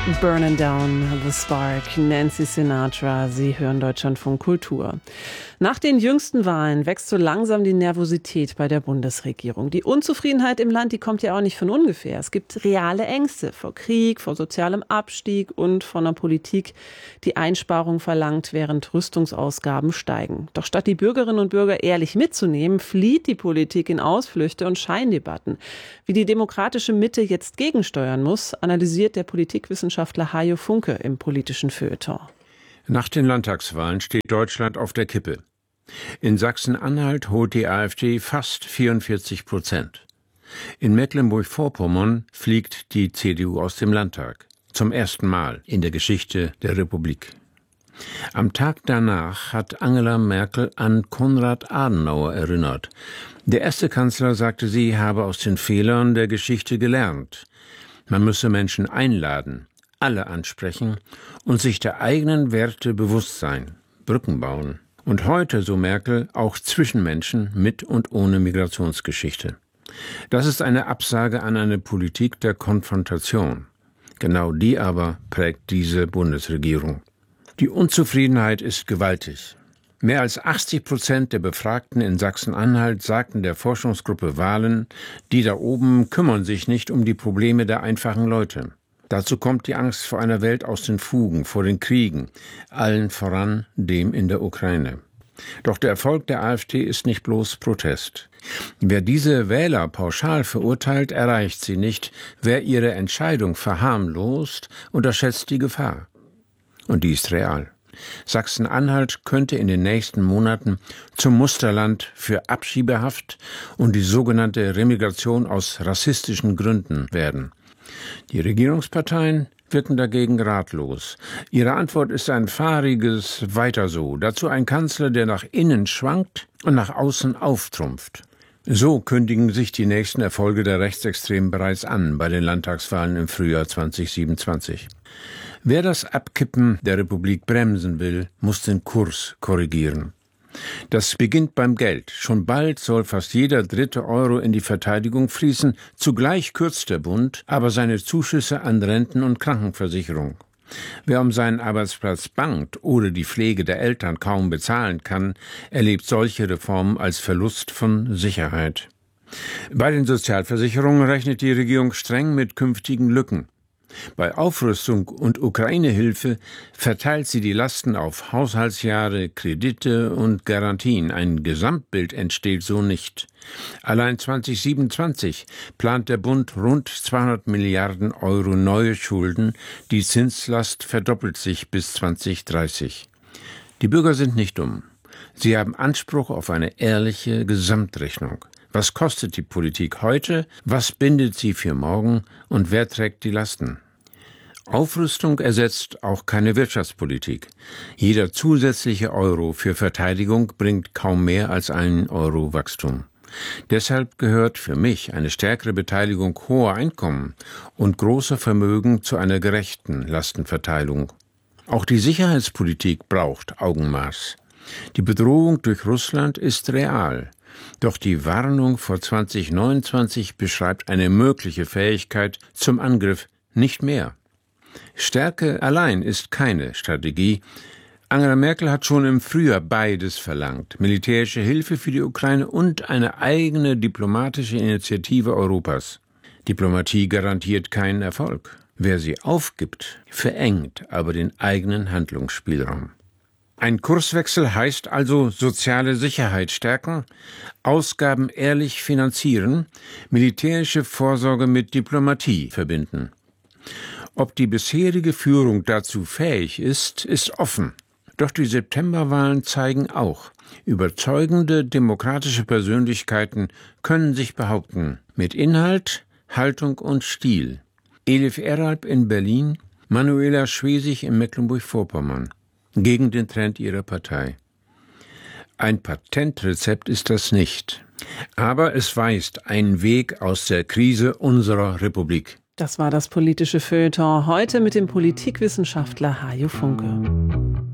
Burning Down the Spark, Nancy Sinatra, Sie hören Deutschlandfunk Kultur. Nach den jüngsten Wahlen wächst so langsam die Nervosität bei der Bundesregierung. Die Unzufriedenheit im Land, die kommt ja auch nicht von ungefähr. Es gibt reale Ängste vor Krieg, vor sozialem Abstieg und von einer Politik, die Einsparungen verlangt, während Rüstungsausgaben steigen. Doch statt die Bürgerinnen und Bürger ehrlich mitzunehmen, flieht die Politik in Ausflüchte und Scheindebatten. Wie die demokratische Mitte jetzt gegensteuern muss, analysiert der Politikwissenschaftler Hajo Funke im politischen Feuilleton. Nach den Landtagswahlen steht Deutschland auf der Kippe. In Sachsen-Anhalt holt die AfD fast 44%. In Mecklenburg-Vorpommern fliegt die CDU aus dem Landtag. Zum ersten Mal in der Geschichte der Republik. Am Tag danach hat Angela Merkel an Konrad Adenauer erinnert. Der erste Kanzler sagte, sie habe aus den Fehlern der Geschichte gelernt. Man müsse Menschen einladen, alle ansprechen und sich der eigenen Werte bewusst sein, Brücken bauen. Und heute, so Merkel, auch zwischen Menschen mit und ohne Migrationsgeschichte. Das ist eine Absage an eine Politik der Konfrontation. Genau die aber prägt diese Bundesregierung. Die Unzufriedenheit ist gewaltig. Mehr als 80% der Befragten in Sachsen-Anhalt sagten der Forschungsgruppe Wahlen, die da oben kümmern sich nicht um die Probleme der einfachen Leute. Dazu kommt die Angst vor einer Welt aus den Fugen, vor den Kriegen, allen voran dem in der Ukraine. Doch der Erfolg der AfD ist nicht bloß Protest. Wer diese Wähler pauschal verurteilt, erreicht sie nicht. Wer ihre Entscheidung verharmlost, unterschätzt die Gefahr. Und die ist real. Sachsen-Anhalt könnte in den nächsten Monaten zum Musterland für Abschiebehaft und die sogenannte Remigration aus rassistischen Gründen werden. Die Regierungsparteien wirken dagegen ratlos. Ihre Antwort ist ein fahriges Weiter so. Dazu ein Kanzler, der nach innen schwankt und nach außen auftrumpft. So kündigen sich die nächsten Erfolge der Rechtsextremen bereits an bei den Landtagswahlen im Frühjahr 2027. Wer das Abkippen der Republik bremsen will, muss den Kurs korrigieren. Das beginnt beim Geld. Schon bald soll fast jeder dritte Euro in die Verteidigung fließen. Zugleich kürzt der Bund aber seine Zuschüsse an Renten- und Krankenversicherung. Wer um seinen Arbeitsplatz bangt oder die Pflege der Eltern kaum bezahlen kann, erlebt solche Reformen als Verlust von Sicherheit. Bei den Sozialversicherungen rechnet die Regierung streng mit künftigen Lücken. Bei Aufrüstung und Ukraine-Hilfe verteilt sie die Lasten auf Haushaltsjahre, Kredite und Garantien. Ein Gesamtbild entsteht so nicht. Allein 2027 plant der Bund rund 200 Milliarden Euro neue Schulden. Die Zinslast verdoppelt sich bis 2030. Die Bürger sind nicht dumm. Sie haben Anspruch auf eine ehrliche Gesamtrechnung. Was kostet die Politik heute? Was bindet sie für morgen? Und wer trägt die Lasten? Aufrüstung ersetzt auch keine Wirtschaftspolitik. Jeder zusätzliche Euro für Verteidigung bringt kaum mehr als einen Euro Wachstum. Deshalb gehört für mich eine stärkere Beteiligung hoher Einkommen und großer Vermögen zu einer gerechten Lastenverteilung. Auch die Sicherheitspolitik braucht Augenmaß. Die Bedrohung durch Russland ist real. Doch die Warnung vor 2029 beschreibt eine mögliche Fähigkeit zum Angriff, nicht mehr. Stärke allein ist keine Strategie. Angela Merkel hat schon im Frühjahr beides verlangt. Militärische Hilfe für die Ukraine und eine eigene diplomatische Initiative Europas. Diplomatie garantiert keinen Erfolg. Wer sie aufgibt, verengt aber den eigenen Handlungsspielraum. Ein Kurswechsel heißt also soziale Sicherheit stärken, Ausgaben ehrlich finanzieren, militärische Vorsorge mit Diplomatie verbinden. Ob die bisherige Führung dazu fähig ist, ist offen. Doch die Septemberwahlen zeigen auch, überzeugende demokratische Persönlichkeiten können sich behaupten. Mit Inhalt, Haltung und Stil. Elif Eralp in Berlin, Manuela Schwesig in Mecklenburg-Vorpommern. Gegen den Trend ihrer Partei. Ein Patentrezept ist das nicht. Aber es weist einen Weg aus der Krise unserer Republik. Das war das politische Feuilleton heute mit dem Politikwissenschaftler Hajo Funke.